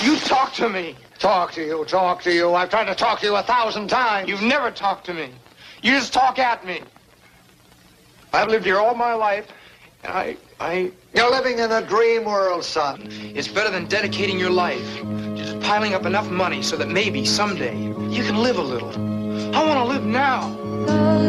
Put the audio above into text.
You talk to me. Talk to you. I've tried to talk to you 1,000 times. You've never talked to me. You just talk at me. I've lived here all my life, and You're living in a dream world, son. It's better than dedicating your life to just piling up enough money so that maybe someday you can live a little. I want to live now.